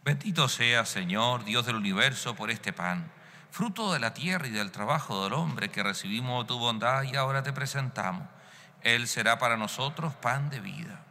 Bendito sea, Señor, Dios del universo, por este pan, fruto de la tierra y del trabajo del hombre que recibimos tu bondad y ahora te presentamos. Él será para nosotros pan de vida.